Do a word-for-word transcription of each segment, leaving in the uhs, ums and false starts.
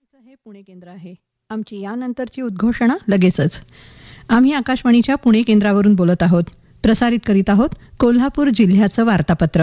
हे पुणे केंद्र आहे. आमची यानंतरची उद्घोषणा लगेचच. आम्ही आकाशवाणीच्या पुणे केंद्रावरून बोलत आहोत. प्रसारित करीत आहोत कोल्हापूर जिल्ह्याचं वार्तापत्र.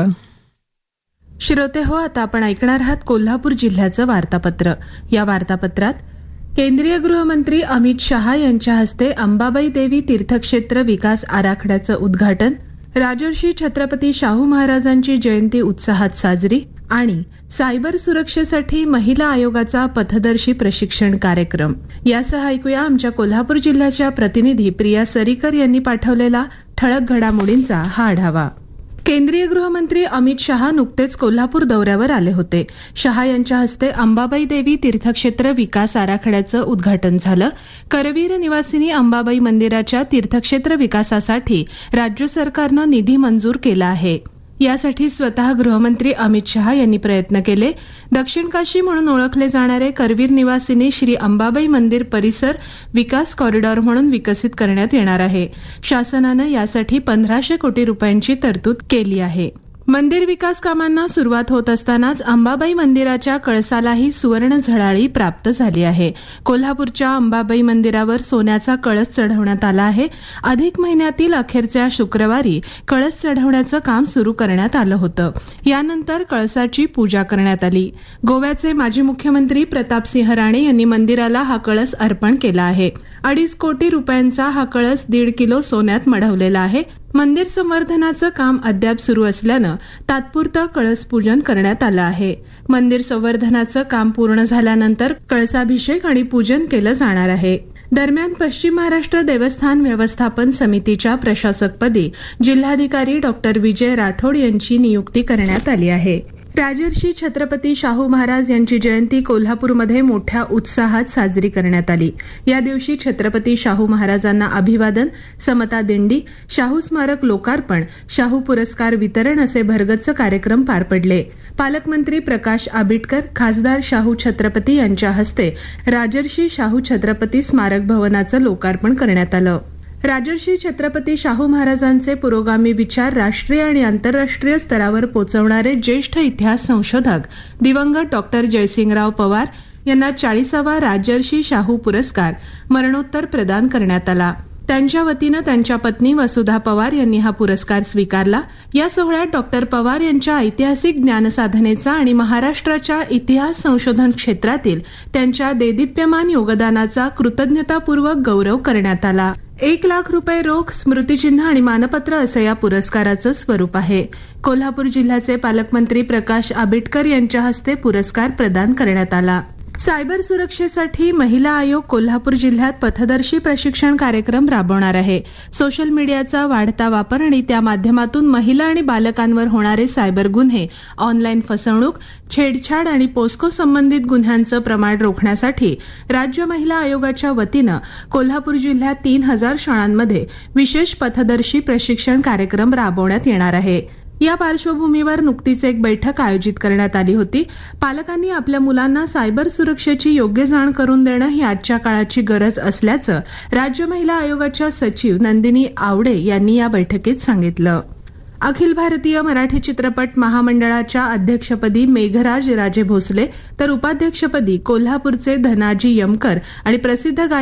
श्रोते हो, आता आपण ऐकणार आहात कोल्हापूर जिल्ह्याचं वार्तापत्र. या वार्तापत्रात केंद्रीय गृहमंत्री अमित शहा यांच्या हस्ते अंबाबाई देवी तीर्थक्षेत्र विकास आराखड्याचं उद्घाटन, राजर्षी छत्रपती शाहू महाराजांची जयंती उत्साहात साजरी आणि सायबर सुरक्षेसाठी महिला आयोगाचा पथदर्शी प्रशिक्षण कार्यक्रम यासह ऐकूया आमच्या कोल्हापूर जिल्ह्याच्या प्रतिनिधी प्रिया सरीकर यांनी पाठवलेला ठळक घडामोडींचा हा आढावा. केंद्रीय गृहमंत्री अमित शहा नुकतेच कोल्हापूर दौऱ्यावर आले होते. शहा यांच्या हस्ते अंबाबाई देवी तीर्थक्षेत्र विकास आराखड्याचं उद्घाटन झालं. करवीर निवासिनी अंबाबाई मंदिराच्या तीर्थक्षेत्र विकासासाठी राज्य सरकारनं निधी मंजूर केला आहे. यासाठी स्वतः गृहमंत्री अमित शहा यांनी प्रयत्न केले. दक्षिण काशी म्हणून ओळखले जाणारे करवीर निवासिनी श्री अंबाबाई मंदिर परिसर विकास कॉरिडॉर म्हणून विकसित करण्यात येणार आहे. शासनानं यासाठी पंधराशे कोटी रुपयांची तरतूद केली आहे. मंदिर विकास कामांना सुरुवात होत असतानाच अंबाबाई मंदिराच्या कळसालाही सुवर्ण झळाळी प्राप्त झाली आहे. कोल्हापूरच्या अंबाबाई मंदिरावर सोन्याचा कळस चढवण्यात आला आहे. अधिक महिन्यातील अखेरच्या शुक्रवारी कळस चढवण्याचं काम सुरू करण्यात आलं होतं. यानंतर कळसाची पूजा करण्यात आली. गोव्याचे माजी मुख्यमंत्री प्रतापसिंह राणे यांनी मंदिराला हा कळस अर्पण केला आहे. अडीच कोटी रुपयांचा हा कळस दीड किलो सोन्यात मढवलेला आहे. मंदिर संवर्धनाचं काम अद्याप सुरू असल्यानं तात्पुरतं कळस पूजन करण्यात आलं आहे. मंदिर संवर्धनाचं काम पूर्ण झाल्यानंतर कळसाभिषेक आणि पूजन केलं जाणार आहे. दरम्यान पश्चिम महाराष्ट्र देवस्थान व्यवस्थापन समितीच्या प्रशासकपदी जिल्हाधिकारी डॉक्टर विजय राठोड यांची नियुक्ती करण्यात आली आहे. राजर्षी छत्रपती शाहू महाराज यांची जयंती कोल्हापूरमध्ये मोठ्या उत्साहात साजरी करण्यात आली. या दिवशी छत्रपती शाहू महाराजांना अभिवादन, समता दिंडी, शाहू स्मारक लोकार्पण, शाहू पुरस्कार वितरण असे भरगच्च कार्यक्रम पार पडले. पालकमंत्री प्रकाश आबिटकर, खासदार शाहू छत्रपती यांच्या हस्ते राजर्षी शाहू छत्रपती स्मारक भवनाचं लोकार्पण करण्यात आलं. राजर्षी छत्रपती शाहू महाराजांचे पुरोगामी विचार राष्ट्रीय आणि आंतरराष्ट्रीय स्तरावर पोहोचवणारे ज्येष्ठ इतिहास संशोधक दिवंगत डॉक्टर जयसिंगराव पवार यांना चाळीसावा राजर्षी शाहू पुरस्कार मरणोत्तर प्रदान करण्यात आला. त्यांच्या वतीनं त्यांच्या पत्नी वसुधा पवार यांनी हा पुरस्कार स्वीकारला. या सोहळ्यात डॉक्टर पवार यांच्या ऐतिहासिक ज्ञानसाधनेचा आणि महाराष्ट्राच्या इतिहास संशोधन क्षेत्रातील त्यांच्या देदीप्यमान योगदानाचा कृतज्ञतापूर्वक गौरव करण्यात आला. एक लाख रुपये रोख, स्मृतिचिन्ह आणि मानपत्र असं या पुरस्काराचं स्वरूप आहे. कोल्हापूर जिल्ह्याचे पालकमंत्री प्रकाश आबिटकर यांच्या हस्ते पुरस्कार प्रदान करण्यात आला. सायबर सुरक्षेसाठी महिला आयोग कोल्हापूर जिल्ह्यात पथदर्शी प्रशिक्षण कार्यक्रम राबवणार आहे. सोशल मीडियाचा वाढता वापर आणि त्या माध्यमातून महिला आणि बालकांवर होणारे सायबर गुन्हे, ऑनलाईन फसवणूक, छेडछाड आणि पोस्को संबंधित गुन्ह्यांचं प्रमाण रोखण्यासाठी राज्य महिला आयोगाच्या वतीनं कोल्हापूर जिल्ह्यात तीन हजार शाळांमध्ये विशेष पथदर्शी प्रशिक्षण कार्यक्रम राबवण्यात येणार आहे. या पार्श्वभूमीवर नुकतीच एक बैठक आयोजित करण्यात आली होती. पालकांनी आपल्या मुलांना सायबर सुरक्षेची योग्य जाण करून देणं ही आजच्या काळाची गरज असल्याचं राज्य महिला आयोगाच्या सचिव नंदिनी आवडे यांनी या बैठकीत सांगितलं. अखिल भारतीय मराठी चित्रपट महामंडळाच्या अध्यक्षपदी मेघराज राजे भोसले तर उपाध्यक्षपदी कोल्हापूरचे धनाजी यमकर आणि प्रसिद्ध गायक